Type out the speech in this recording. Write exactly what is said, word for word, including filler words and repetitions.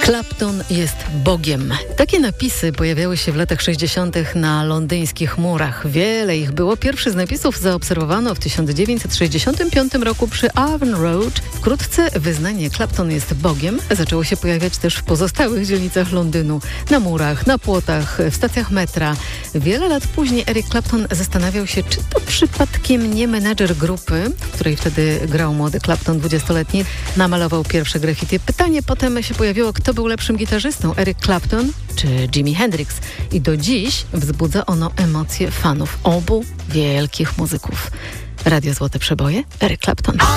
Clapton jest Bogiem. Takie napisy pojawiały się w latach sześćdziesiątych na londyńskich murach. Wiele ich było. Pierwszy z napisów zaobserwowano w tysiąc dziewięćset sześćdziesiątym piątym roku przy Avon Road. Wkrótce wyznanie Clapton jest Bogiem zaczęło się pojawiać też w pozostałych dzielnicach Londynu. Na murach, na płotach, w stacjach metra. Wiele lat później Eric Clapton zastanawiał się, czy to przypadkiem nie menadżer grupy, w której wtedy grał młody Clapton, dwudziestoletni, namalował pierwsze graffiti. Pytanie potem się pojawiło, kto był lepszym gitarzystą, Eric Clapton czy Jimi Hendrix. I do dziś wzbudza ono emocje fanów obu wielkich muzyków. Radio Złote Przeboje, Eric Clapton.